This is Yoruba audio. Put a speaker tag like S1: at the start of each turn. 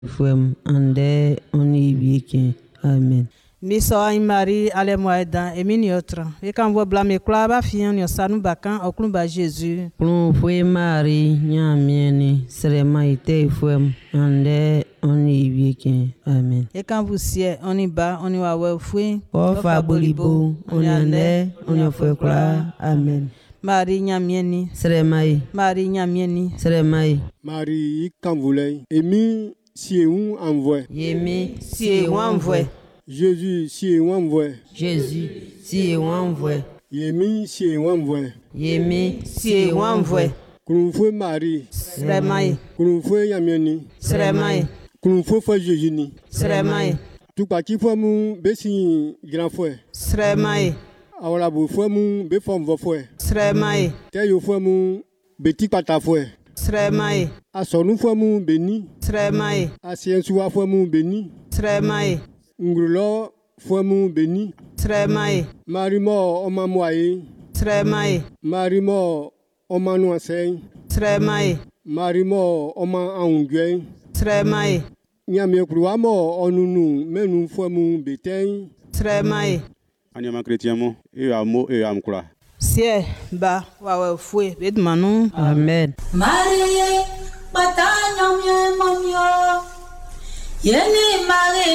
S1: Fouem ande oni bieke. Amen.
S2: Miso Marie ale moeda eminiotra. E kan vo blame kla ba fian yo sanu bakan oklun ba Jésus.
S1: Klon fouem Marie nyamieni seremaite fouem ande oni bieke. Amen.
S2: E kan vous sie oni ba oni wa we fui.
S1: Ofa bolibo oni ande oni fouem kla. Amen.
S2: Marie nyamieni
S1: Seremai.
S2: Marie nyamieni
S1: Seremai.
S3: Marie Kanvoulay, Emi si un envoie.
S1: Yemi
S2: si wanvwe.
S3: Jésus si un envoie.
S1: Jésus si wanvwe.
S3: Yemi si un envoie.
S1: Yemi
S2: si wanvwe.
S3: Kulunfwe Marie.
S2: Seremai
S3: Kulunfwe Yamieni.
S2: Seremai
S3: Kulunfwe Fwe Jésus ni.
S2: Seremai
S3: Tukpaki fwe mu besi grand fwe.
S2: Seremai
S3: Awala bu fwe mu be fom vo fwe.
S2: Seremai
S3: Te yo fwe mu beti pata fwe.
S2: Seremai
S3: Asonu fwe mu beni.
S2: Seremai
S3: Asiensuwa fwe mu beni.
S2: Seremai
S3: Ngulo fwe mu beni.
S2: Seremai
S3: Marimo oma mwaye.
S2: Seremai
S3: Marimo oma nuasei.
S2: Seremai
S3: Marimo oma aungwe.
S2: Seremai
S3: Nyame kruamo onunu menu fwe mu betei.
S2: Seremai
S4: Anyama chrétien mo e amo e amkura.
S2: sie ba wa we fui bedmanu.
S1: Amen.
S5: Marie, batanya mye mamyo. Yeni Marie.